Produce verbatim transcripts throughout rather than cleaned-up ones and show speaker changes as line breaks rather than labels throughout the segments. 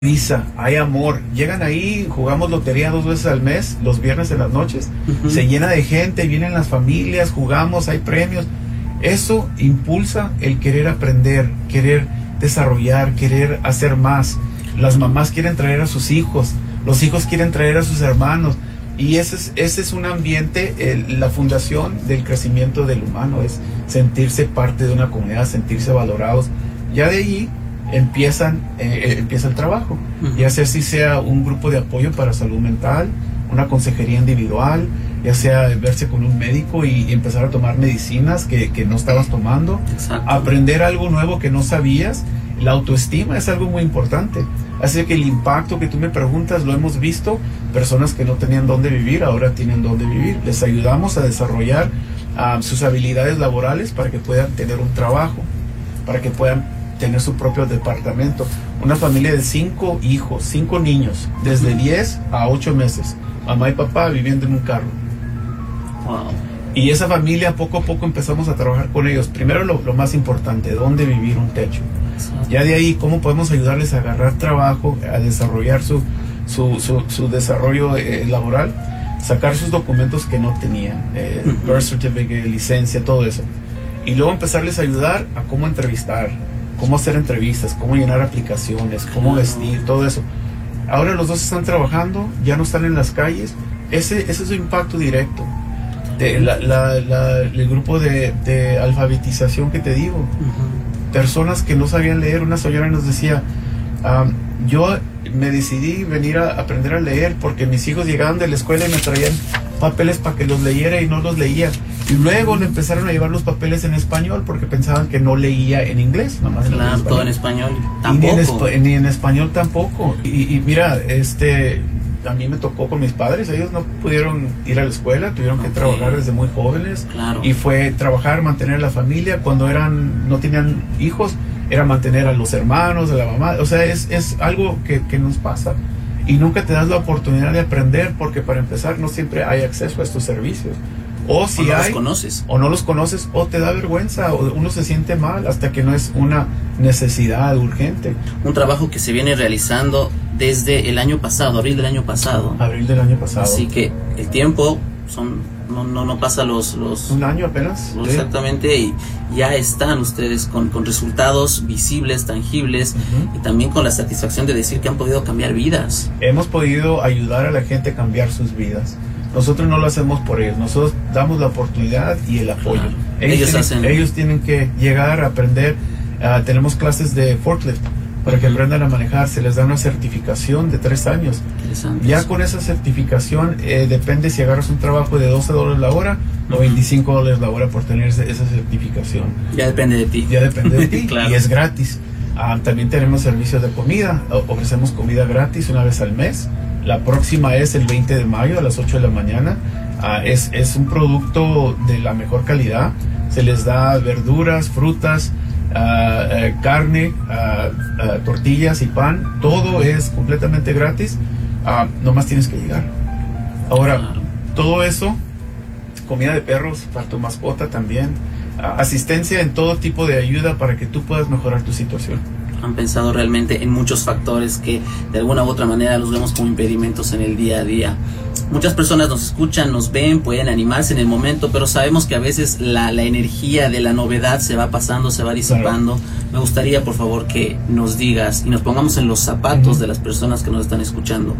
risa, hay amor. Llegan ahí, jugamos lotería dos veces al mes, los viernes en las noches. Uh-huh. Se llena de gente, vienen las familias, jugamos, hay premios. Eso impulsa el querer aprender, querer desarrollar, querer hacer más. Las mamás quieren traer a sus hijos, los hijos quieren traer a sus hermanos. Y ese es, ese es un ambiente, el, la fundación del crecimiento del humano, es sentirse parte de una comunidad, sentirse valorados. Ya de ahí empiezan eh, empieza el trabajo, uh-huh. ya sea si sea un grupo de apoyo para salud mental, una consejería individual, ya sea verse con un médico y, y empezar a tomar medicinas que, que no estabas tomando. Exacto. Aprender algo nuevo que no sabías. La autoestima es algo muy importante, así que el impacto que tú me preguntas lo hemos visto. Personas que no tenían dónde vivir ahora tienen dónde vivir, les ayudamos a desarrollar uh, sus habilidades laborales para que puedan tener un trabajo, para que puedan tener su propio departamento. Una familia de cinco hijos, cinco niños, desde diez a ocho meses, mamá y papá viviendo en un carro. Wow. Y esa familia poco a poco empezamos a trabajar con ellos. Primero lo, lo más importante, dónde vivir, un techo. Ya de ahí, cómo podemos ayudarles a agarrar trabajo, a desarrollar su, su, su, su desarrollo eh, laboral, sacar sus documentos que no tenían, eh, uh-huh. birth certificate, licencia, todo eso. Y luego empezarles a ayudar a cómo entrevistar, cómo hacer entrevistas, cómo llenar aplicaciones, cómo vestir, todo eso. Ahora los dos están trabajando, ya no están en las calles. Ese, ese es su impacto directo. De la, la, la, el grupo de, de alfabetización que te digo. Uh-huh. Personas que no sabían leer. Una señora nos decía, um, yo me decidí venir a aprender a leer porque mis hijos llegaban de la escuela y me traían papeles para que los leyera y no los leía. Y luego le empezaron a llevar los papeles en español porque pensaban que no leía en inglés. Nomás
claro,
en
todo en español.
Y ni en, esp- ni en español tampoco. Y, y mira, este, a mí me tocó con mis padres. Ellos no pudieron ir a la escuela, tuvieron okay. que trabajar desde muy jóvenes.
Claro.
Y fue trabajar, mantener a la familia. Cuando eran no tenían hijos, era mantener a los hermanos, a la mamá. O sea, es, es algo que, que nos pasa. Y nunca te das la oportunidad de aprender porque para empezar no siempre hay acceso a estos servicios. O si
o no
hay,
los conoces.
o no los conoces, o te da vergüenza, o uno se siente mal hasta que no es una necesidad urgente.
Un trabajo que se viene realizando desde el año pasado, abril del año pasado.
Abril del año pasado.
Así que el tiempo son no no no pasa los los
un año apenas.
Los, exactamente, y ya están ustedes con, con resultados visibles, tangibles, uh-huh. y también con la satisfacción de decir que han podido cambiar vidas.
Hemos podido ayudar a la gente a cambiar sus vidas. Nosotros no lo hacemos por ellos, nosotros damos la oportunidad y el apoyo. Claro. Ellos, ellos, tienen, hacen... ellos tienen que llegar a aprender. Uh, tenemos clases de forklift para que aprendan a manejar. Se les da una certificación de tres años. Ya con esa certificación eh, depende si agarras un trabajo de doce dólares la hora uh-huh. o veinticinco dólares la hora por tener esa, esa certificación.
Ya depende de ti.
Ya depende de ti.
Claro.
Y es gratis. Uh, también tenemos servicios de comida. O, ofrecemos comida gratis una vez al mes. La próxima es el veinte de mayo a las ocho de la mañana. Uh, es, es un producto de la mejor calidad. Se les da verduras, frutas, uh, uh, carne, uh, uh, tortillas y pan. Todo es completamente gratis. Uh, nomás tienes que llegar. Ahora, todo eso, comida de perros para tu mascota también. Uh, asistencia en todo tipo de ayuda para que tú puedas mejorar tu situación.
Han pensado realmente en muchos factores que de alguna u otra manera los vemos como impedimentos en el día a día. Muchas personas nos escuchan, nos ven, pueden animarse en el momento, pero sabemos que a veces la, la energía de la novedad se va pasando, se va disipando. Claro. Me gustaría, por favor, que nos digas y nos pongamos en los zapatos uh-huh. de las personas que nos están escuchando.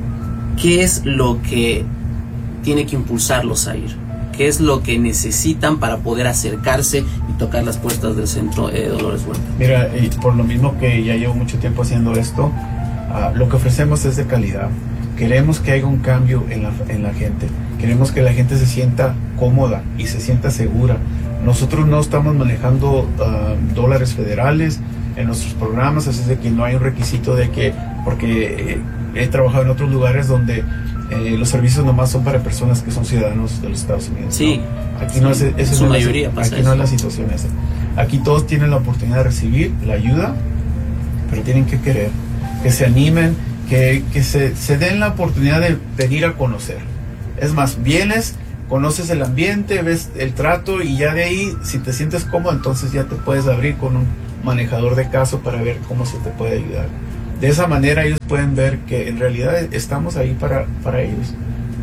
¿Qué es lo que tiene que impulsarlos a ir? ¿Qué es lo que necesitan para poder acercarse y tocar las puertas del centro de Dolores Huerta?
Mira, y por lo mismo que ya llevo mucho tiempo haciendo esto, uh, lo que ofrecemos es de calidad. Queremos que haya un cambio en la, en la gente. Queremos que la gente se sienta cómoda y se sienta segura. Nosotros no estamos manejando uh, dólares federales en nuestros programas, así de que no hay un requisito de que, porque eh, he trabajado en otros lugares donde Eh, los servicios nomás son para personas que son ciudadanos de los Estados Unidos.
Sí.
¿no? Aquí
sí,
no es, esa
su
no
mayoría
es,
pasa
aquí
eso.
no es la situación esa. Aquí todos tienen la oportunidad de recibir la ayuda, pero tienen que querer, que se animen, que, que se, se den la oportunidad de venir a conocer. Es más, vienes, conoces el ambiente, ves el trato y ya de ahí, si te sientes cómodo, entonces ya te puedes abrir con un manejador de caso para ver cómo se te puede ayudar. De esa manera ellos pueden ver que en realidad estamos ahí para, para ellos.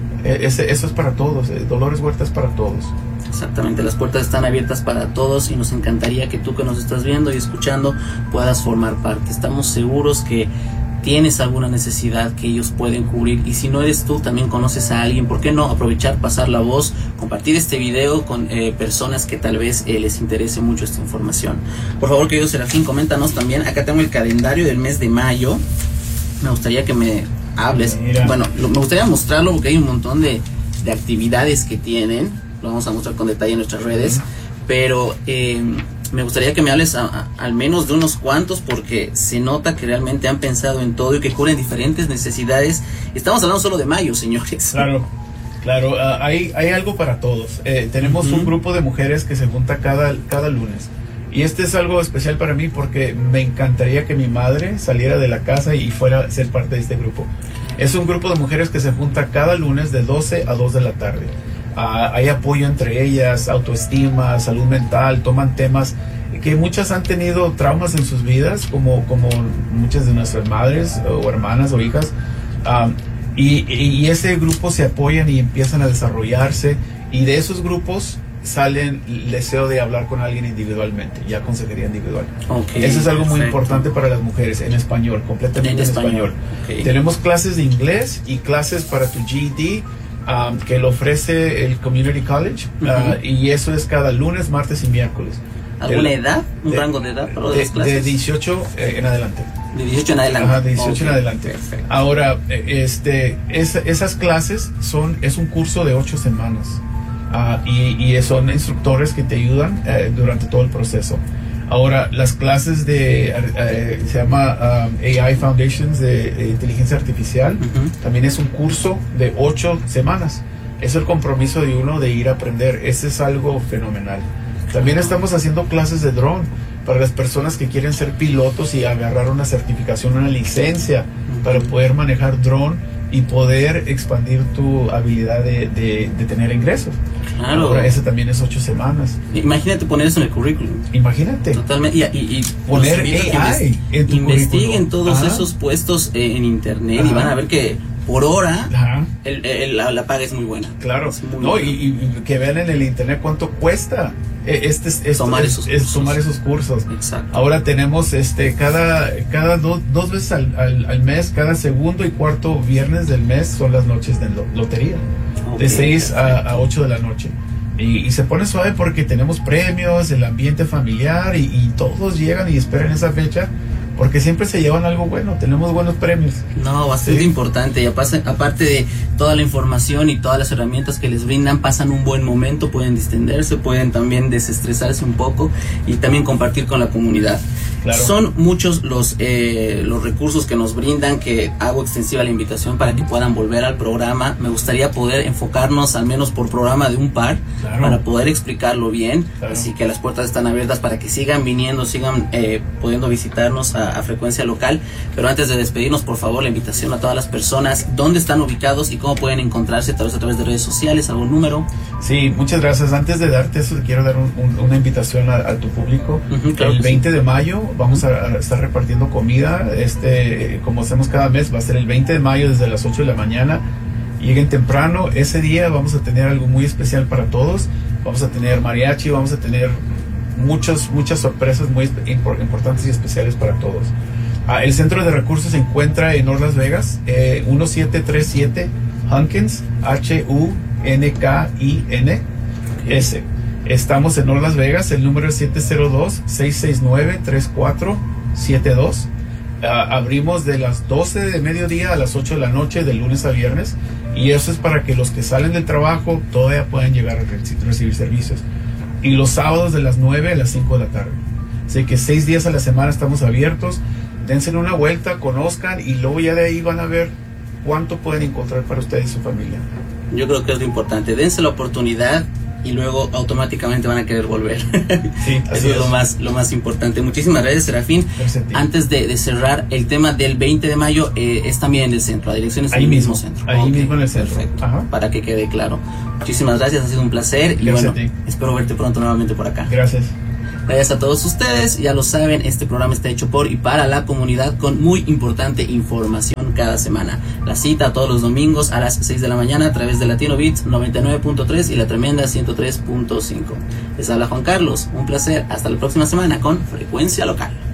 Ese, eso es para todos, Dolores Huerta es para todos.
Exactamente, las puertas están abiertas para todos y nos encantaría que tú que nos estás viendo y escuchando puedas formar parte. Estamos seguros que tienes alguna necesidad que ellos pueden cubrir, y si no eres tú, también conoces a alguien. ¿Por qué no aprovechar, pasar la voz, compartir este video con eh, personas que tal vez eh, les interese mucho esta información? Por favor, querido Serafín, coméntanos también. Acá tengo el calendario del mes de mayo. Me gustaría que me hables. Mira. Bueno, lo, me gustaría mostrarlo porque hay un montón de, de actividades que tienen. Lo vamos a mostrar con detalle en nuestras redes. Pero eh, me gustaría que me hables a, a, al menos de unos cuantos, porque se nota que realmente han pensado en todo y que cubren diferentes necesidades. Estamos hablando solo de mayo, señores.
Claro, claro, uh, hay, hay algo para todos. Eh, tenemos uh-huh. un grupo de mujeres que se junta cada, cada lunes. Y este es algo especial para mí porque me encantaría que mi madre saliera de la casa y fuera a ser parte de este grupo. Es un grupo de mujeres que se junta cada lunes de doce a dos de la tarde. Uh, hay apoyo entre ellas, autoestima, salud mental, toman temas que muchas han tenido traumas en sus vidas, como, como muchas de nuestras madres o hermanas o hijas, um, y, y ese grupo se apoyan y empiezan a desarrollarse, y de esos grupos salen el deseo de hablar con alguien individualmente, ya consejería individual. Okay, eso es algo perfecto. Muy importante para las mujeres, en español, completamente en, en español. español. Okay. Tenemos clases de inglés y clases para tu G E D, Um, que lo ofrece el Community College, uh-huh. uh, y eso es cada lunes, martes y miércoles.
¿Alguna el, de, edad? ¿Un de, rango de edad para
de,
las clases?
De dieciocho eh, en adelante.
De dieciocho en adelante.
Ajá, de dieciocho okay. en adelante.
Perfecto.
Ahora, este, es, esas clases son, es un curso de ocho semanas, uh, y, y son instructores que te ayudan uh, durante todo el proceso. Ahora, las clases de, eh, se llama um, A I Foundations de, de Inteligencia Artificial, uh-huh. también es un curso de ocho semanas. Es el compromiso de uno de ir a aprender. Ese es algo fenomenal. También estamos haciendo clases de drone para las personas que quieren ser pilotos y agarrar una certificación, una licencia uh-huh. para poder manejar drone y poder expandir tu habilidad de, de, de tener ingresos.
Claro.
Ahora, ese también es ocho semanas.
Imagínate poner eso en el currículum.
Imagínate.
Totalmente. Y, y, y
poner A I en tu
investiguen todos
Ajá.
esos puestos eh, en internet Ajá. y van a ver que por hora el, el, la, la paga es muy buena.
Claro. Muy no, y, y que vean en el internet cuánto cuesta este, este
tomar,
es,
esos
es tomar esos cursos.
Exacto.
Ahora tenemos este cada cada do, dos veces al, al, al mes, cada segundo y cuarto viernes del mes son las noches de lo, lotería. Okay, de seis a ocho de la noche. Y, y se pone suave porque tenemos premios, el ambiente familiar, y, y todos llegan y esperan esa fecha porque siempre se llevan algo bueno, tenemos buenos premios.
No, bastante ¿sí? importante, y aparte, aparte de toda la información y todas las herramientas que les brindan, pasan un buen momento, pueden distenderse, pueden también desestresarse un poco y también compartir con la comunidad. Claro. Son muchos los eh, los recursos que nos brindan, que hago extensiva la invitación para que puedan volver al programa. Me gustaría poder enfocarnos al menos por programa de un par, claro. para poder explicarlo bien, claro. así que las puertas están abiertas para que sigan viniendo, sigan eh, pudiendo visitarnos a, a frecuencia local. Pero antes de despedirnos, por favor, la invitación a todas las personas, dónde están ubicados y cómo pueden encontrarse, tal vez a través de redes sociales, algún número.
Sí, muchas gracias. Antes de darte eso, quiero dar un, un, una invitación a, a tu público. Uh-huh, claro, el veinte sí. de mayo vamos a, a estar repartiendo comida, este, como hacemos cada mes, va a ser el veinte de mayo desde las ocho de la mañana. Lleguen temprano, ese día vamos a tener algo muy especial para todos. Vamos a tener mariachi, vamos a tener muchas, muchas sorpresas muy importantes y especiales para todos. Ah, el centro de recursos se encuentra en North Las Vegas, eh, diecisiete treinta y siete Hunkins, H U N K I N S. Estamos en North Las Vegas, el número es siete cero dos, seis seis nueve, tres cuatro siete dos. Uh, abrimos de las doce de mediodía a las ocho de la noche, de lunes a viernes, y eso es para que los que salen del trabajo todavía puedan llegar a re recibir servicios. Y los sábados de las nueve a las cinco de la tarde. Así que seis días a la semana estamos abiertos. Dense una vuelta, conozcan, y luego ya de ahí van a ver cuánto pueden encontrar para ustedes y su familia.
Yo creo que es lo importante. Dense la oportunidad y luego automáticamente van a querer volver.
Sí,
eso es, es lo más lo más importante. Muchísimas gracias, Serafín.
Gracias.
Antes de, de cerrar, el tema del veinte de mayo eh, es también en el centro, la dirección es en el mismo centro.
Ahí
okay,
mismo en el centro.
Perfecto.
Ajá.
Para que quede claro. Muchísimas gracias, ha sido un placer.
Gracias,
y bueno, espero verte pronto nuevamente por acá.
Gracias.
Gracias a todos ustedes, ya lo saben, este programa está hecho por y para la comunidad con muy importante información cada semana. La cita todos los domingos a las seis de la mañana a través de Latino Beats noventa y nueve punto tres y La Tremenda ciento tres punto cinco. Les habla Juan Carlos, un placer, hasta la próxima semana con Frecuencia Local.